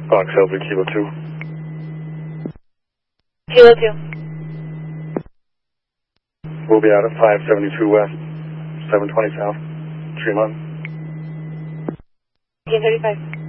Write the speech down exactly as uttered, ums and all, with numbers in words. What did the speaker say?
Box L V Kilo two. Kilo two. We'll be out at five seventy-two West, seven twenty South, Tremont. eighteen thirty-five.